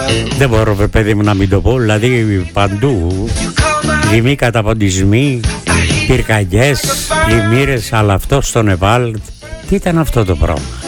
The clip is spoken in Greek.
Δεν μπορώ, παιδί μου, να μην το πω. Δηλαδή παντού δειμοί, καταποντισμοί, πυρκαγιές, πλημμύρες. Αλλά αυτό στο Νεπάλ, τι ήταν αυτό το πράγμα?